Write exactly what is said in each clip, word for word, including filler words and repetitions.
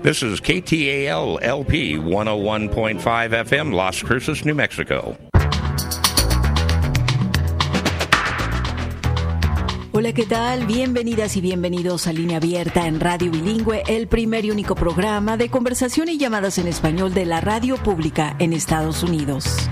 This is K T A L L P one oh one point five F M, Las Cruces, New Mexico. Hola, ¿qué tal? Bienvenidas y bienvenidos a Línea Abierta en Radio Bilingüe, el primer y único programa de conversación y llamadas en español de la radio pública en Estados Unidos.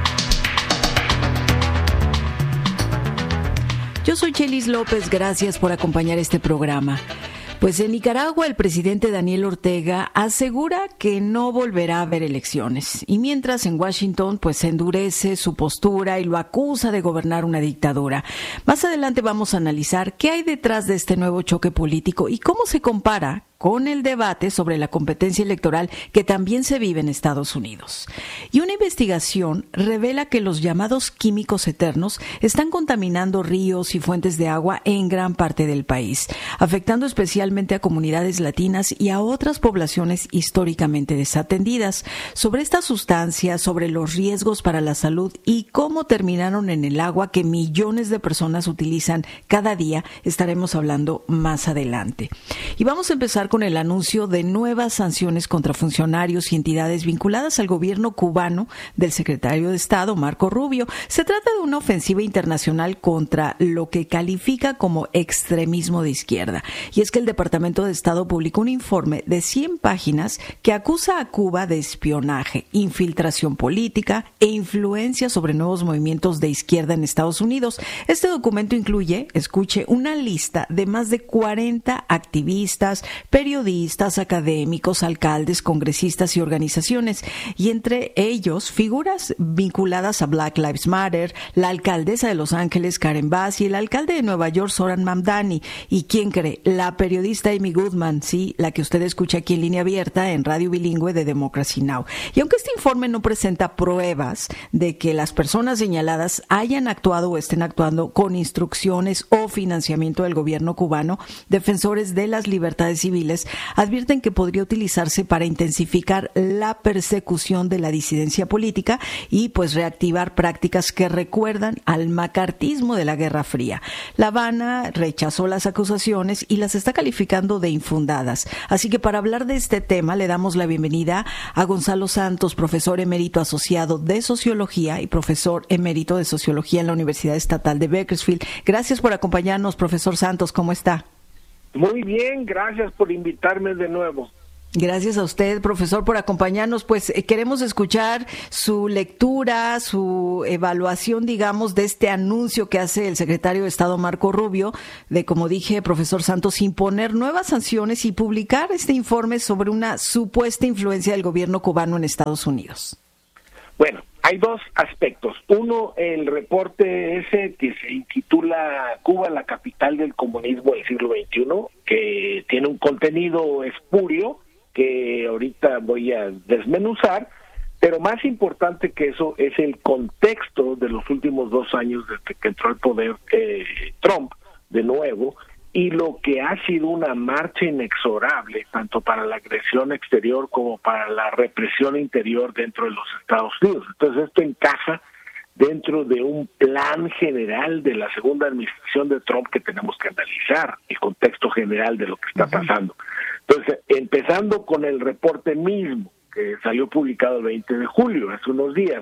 Yo soy Chelis López, gracias por acompañar este programa. Pues en Nicaragua el presidente Daniel Ortega asegura que no volverá a haber elecciones. Y mientras en Washington pues se endurece su postura y lo acusa de gobernar una dictadura. Más adelante vamos a analizar qué hay detrás de este nuevo choque político y cómo se compara con el debate sobre la competencia electoral que también se vive en Estados Unidos. Y una investigación revela que los llamados químicos eternos están contaminando ríos y fuentes de agua en gran parte del país, afectando especialmente a comunidades latinas y a otras poblaciones históricamente desatendidas. Sobre esta sustancia, sobre los riesgos para la salud y cómo terminaron en el agua que millones de personas utilizan cada día, estaremos hablando más adelante. Y vamos a empezar con el anuncio de nuevas sanciones contra funcionarios y entidades vinculadas al gobierno cubano del secretario de Estado, Marco Rubio. Se trata de una ofensiva internacional contra lo que califica como extremismo de izquierda. Y es que el Departamento de Estado publicó un informe de cien páginas que acusa a Cuba de espionaje, infiltración política e influencia sobre nuevos movimientos de izquierda en Estados Unidos. Este documento incluye, escuche, una lista de más de cuarenta activistas, periodistas, académicos, alcaldes, congresistas y organizaciones, y entre ellos figuras vinculadas a Black Lives Matter, la alcaldesa de Los Ángeles, Karen Bass, y el alcalde de Nueva York, Zohran Mamdani. ¿Y quién cree? La periodista Amy Goodman, sí, la que usted escucha aquí en Línea Abierta en Radio Bilingüe de Democracy Now! Y aunque este informe no presenta pruebas de que las personas señaladas hayan actuado o estén actuando con instrucciones o financiamiento del gobierno cubano, defensores de las libertades civiles advierten que podría utilizarse para intensificar la persecución de la disidencia política y pues reactivar prácticas que recuerdan al macartismo de la Guerra Fría. La Habana rechazó las acusaciones y las está calificando de infundadas. Así que para hablar de este tema le damos la bienvenida a Gonzalo Santos, profesor emérito asociado de Sociología y profesor emérito de Sociología en la Universidad Estatal de Bakersfield. Gracias por acompañarnos, profesor Santos. ¿Cómo está? Muy bien, gracias por invitarme de nuevo. Gracias a usted, profesor, por acompañarnos. Pues eh, queremos escuchar su lectura, su evaluación, digamos, de este anuncio que hace el secretario de Estado Marco Rubio, de, como dije, profesor Santos, imponer nuevas sanciones y publicar este informe sobre una supuesta influencia del gobierno cubano en Estados Unidos. Bueno, hay dos aspectos. Uno, el reporte ese que se intitula Cuba, la capital del comunismo del siglo veintiuno, que tiene un contenido espurio que ahorita voy a desmenuzar, pero más importante que eso es el contexto de los últimos dos años desde que entró al poder eh, Trump de nuevo, y lo que ha sido una marcha inexorable, tanto para la agresión exterior como para la represión interior dentro de los Estados Unidos. Entonces esto encaja dentro de un plan general de la segunda administración de Trump que tenemos que analizar, el contexto general de lo que está pasando. Entonces, empezando con el reporte mismo, que salió publicado el veinte de julio, hace unos días,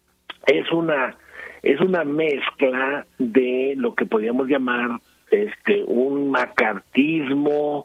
es una, es una mezcla de lo que podríamos llamar este un macartismo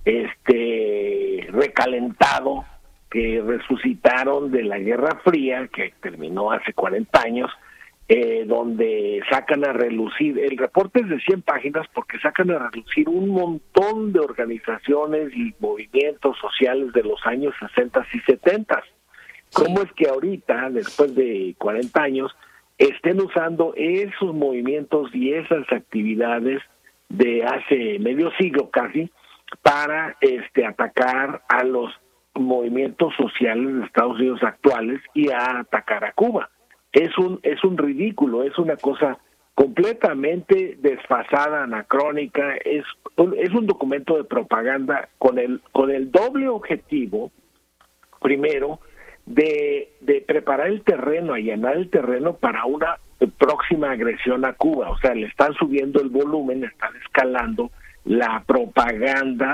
este recalentado que resucitaron de la Guerra Fría, que terminó hace cuarenta años, eh, donde sacan a relucir, el reporte es de cien páginas porque sacan a relucir un montón de organizaciones y movimientos sociales de los años sesenta y setenta. ¿Cómo es que ahorita, después de cuarenta años, estén usando esos movimientos y esas actividades de hace medio siglo casi para este atacar a los movimientos sociales de Estados Unidos actuales y a atacar a Cuba? Es un es un ridículo, es una cosa completamente desfasada, anacrónica, es un, es un documento de propaganda con el con el doble objetivo, primero, de, de preparar el terreno, allanar el terreno para una próxima agresión a Cuba. O sea, le están subiendo el volumen, están escalando la propaganda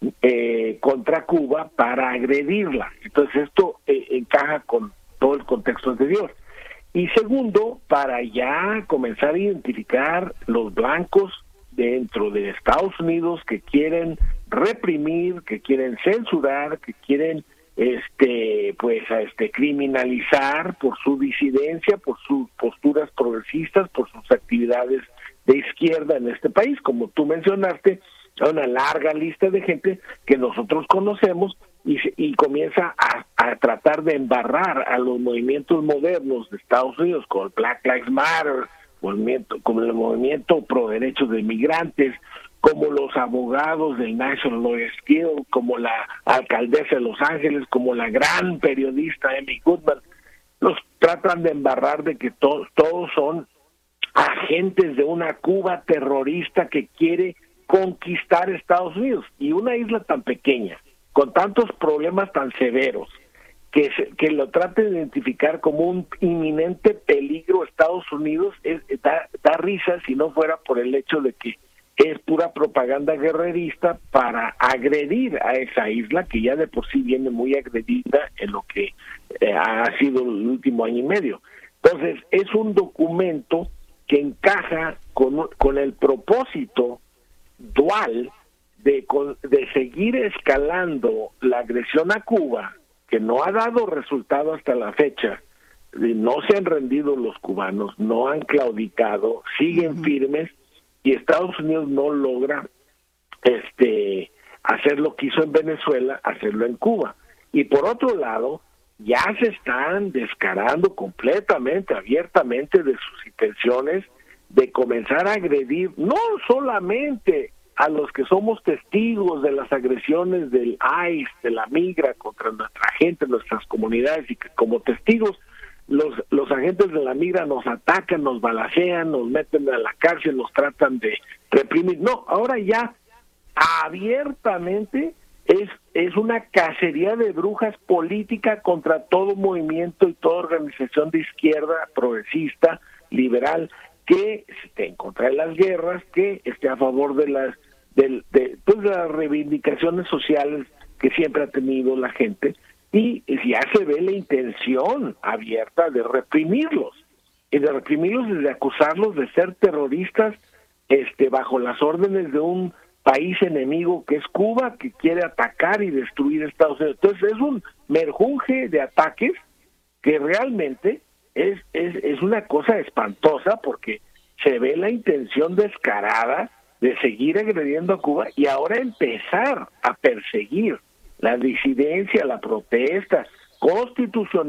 eh, contra Cuba para agredirla. Entonces esto eh, encaja con todo el contexto anterior. Y segundo, para ya comenzar a identificar los blancos dentro de Estados Unidos que quieren reprimir, que quieren censurar, que quieren este pues a este criminalizar por su disidencia, por sus posturas progresistas, por sus actividades de izquierda en este país. Como tú mencionaste, hay una larga lista de gente que nosotros conocemos y, y comienza a, a tratar de embarrar a los movimientos modernos de Estados Unidos, como el Black Lives Matter, movimiento, como el movimiento pro derechos de migrantes, como los abogados del National Lawyers Guild, como la alcaldesa de Los Ángeles, como la gran periodista Amy Goodman. Los tratan de embarrar de que to- todos son agentes de una Cuba terrorista que quiere conquistar Estados Unidos. Y una isla tan pequeña, con tantos problemas tan severos, que, se, que lo trate de identificar como un inminente peligro a Estados Unidos, es, da, da risa si no fuera por el hecho de que es pura propaganda guerrerista para agredir a esa isla que ya de por sí viene muy agredida en lo que eh, ha sido el último año y medio. Entonces, es un documento que encaja con, con el propósito dual de, de seguir escalando la agresión a Cuba, que no ha dado resultado hasta la fecha. No se han rendido los cubanos, no han claudicado, siguen uh-huh. firmes, y Estados Unidos no logra este hacer lo que hizo en Venezuela, hacerlo en Cuba. Y por otro lado, ya se están descarando completamente, abiertamente de sus intenciones de comenzar a agredir no solamente a los que somos testigos de las agresiones del I C E, de la migra contra nuestra gente, nuestras comunidades, y que como testigos los los agentes de la migra nos atacan, nos balacean, nos meten a la cárcel, nos tratan de reprimir. No, ahora ya abiertamente es es una cacería de brujas política contra todo movimiento y toda organización de izquierda, progresista, liberal, que esté en contra de las guerras, que esté a favor de las de, de, pues de las reivindicaciones sociales que siempre ha tenido la gente. Y ya se ve la intención abierta de reprimirlos, y de reprimirlos desde acusarlos de ser terroristas este bajo las órdenes de un país enemigo que es Cuba, que quiere atacar y destruir Estados Unidos. Entonces es un merjunje de ataques que realmente es, es, es una cosa espantosa, porque se ve la intención descarada de seguir agrediendo a Cuba y ahora empezar a perseguir la disidencia, la protesta constitucional